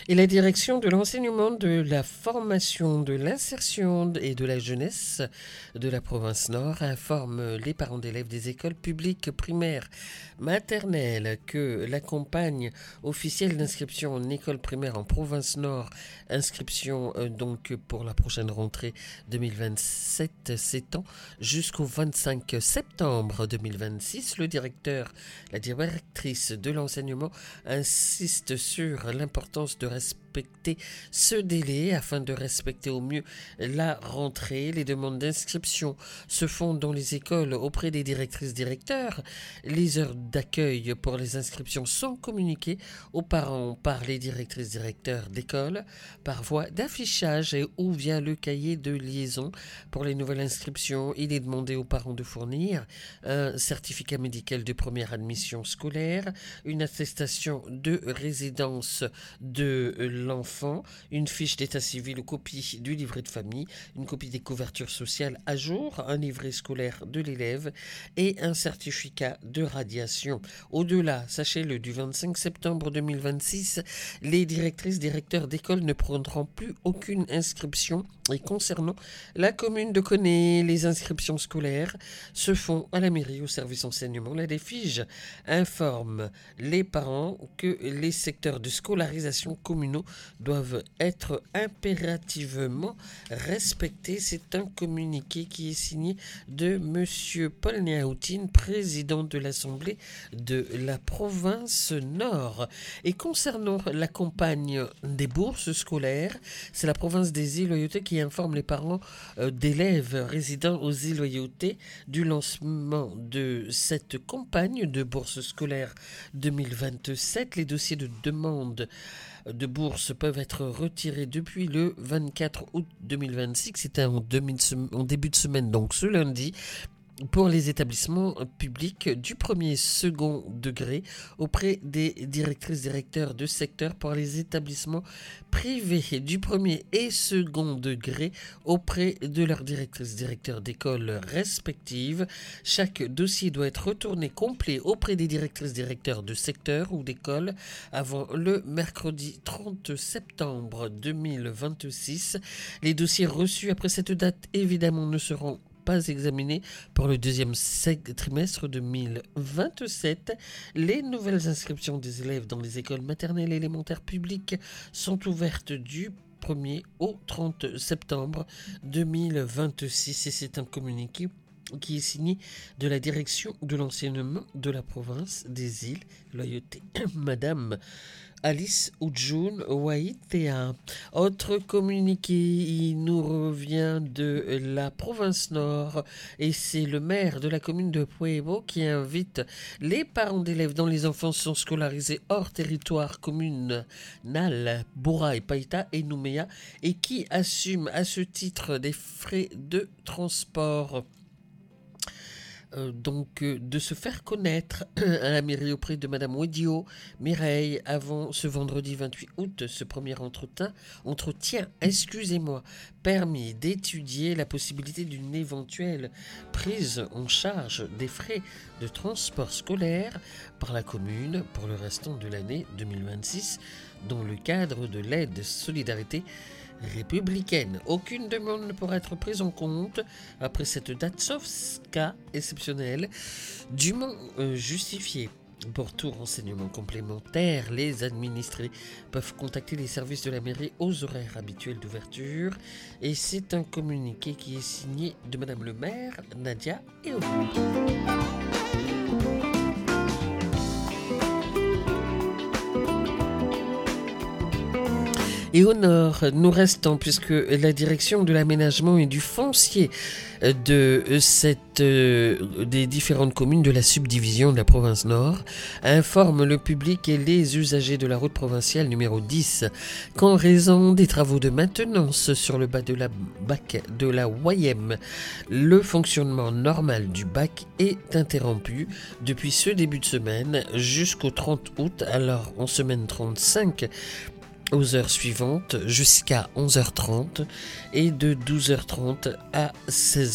Et la direction de l'enseignement, de la formation, de l'insertion et de la jeunesse de la province Nord informe les parents d'élèves des écoles publiques primaires maternelles que la campagne officielle d'inscription en école primaire en province Nord, inscription donc pour la prochaine rentrée 2027, s'étend jusqu'au 25 septembre 2026. La directrice de l'enseignement insiste sur l'importance de respecter ce délai afin de respecter au mieux la rentrée. Les demandes d'inscription se font dans les écoles auprès des directrices-directeurs. Les heures d'accueil pour les inscriptions sont communiquées aux parents par les directrices-directeurs d'école par voie d'affichage et ou via le cahier de liaison. Pour les nouvelles inscriptions, il est demandé aux parents de fournir un certificat médical de première admission scolaire, une attestation de résidence de l'enfant, une fiche d'état civil ou copie du livret de famille, une copie des couvertures sociales à jour, un livret scolaire de l'élève et un certificat de radiation. Au-delà, sachez-le, du 25 septembre 2026, les directrices-directeurs d'école ne prendront plus aucune inscription. Et concernant la commune de Koné, les inscriptions scolaires se font à la mairie au service enseignement. La DEFIGE informe les parents que les secteurs de scolarisation communaux doivent être impérativement respectés. C'est un communiqué qui est signé de M. Paul Niaoutine, président de l'Assemblée de la province Nord. Et concernant la campagne des bourses scolaires, c'est la province des îles Loyauté qui informe les parents d'élèves résidant aux îles Loyauté du lancement de cette campagne de bourse scolaire 2027. Les dossiers de demande de bourse peuvent être retirés depuis le 24 août 2026. C'était en début de semaine, donc ce lundi, pour les établissements publics du premier et second degré auprès des directrices-directeurs de secteur, pour les établissements privés du premier et second degré auprès de leurs directrices-directeurs d'école respectives. Chaque dossier doit être retourné complet auprès des directrices-directeurs de secteur ou d'école avant le mercredi 30 septembre 2026. Les dossiers reçus après cette date, évidemment, ne seront pas examinés pour le deuxième trimestre 2027. Les nouvelles inscriptions des élèves dans les écoles maternelles et élémentaires publiques sont ouvertes du 1er au 30 septembre 2026 et c'est un communiqué qui est signé de la direction de l'enseignement de la province des îles Loyauté. Madame Alice Oudjoun Waïtea. Autre communiqué, il nous revient de la province Nord et c'est le maire de la commune de Puebo qui invite les parents d'élèves dont les enfants sont scolarisés hors territoire communal, Boura et Païta et Nouméa, et qui assume à ce titre des frais de transport. De se faire connaître à la mairie auprès de Madame Wedio Mireille avant ce vendredi 28 août. Ce premier entretien, permis d'étudier la possibilité d'une éventuelle prise en charge des frais de transport scolaire par la commune pour le restant de l'année 2026 dans le cadre de l'aide solidarité républicaine. Aucune demande ne pourra être prise en compte après cette date, sauf cas exceptionnel dûment justifié. Pour tout renseignement complémentaire, les administrés peuvent contacter les services de la mairie aux horaires habituels d'ouverture. Et c'est un communiqué qui est signé de Madame le maire, Nadia Eobi. Et au nord, nous restons, puisque la direction de l'aménagement et du foncier des différentes communes de la subdivision de la province Nord informe le public et les usagers de la route provinciale numéro 10 qu'en raison des travaux de maintenance sur le bas de la bac de la Wayem, le fonctionnement normal du bac est interrompu depuis ce début de semaine jusqu'au 30 août, alors en semaine 35, aux heures suivantes jusqu'à 11h30 et de 12h30 à 16h.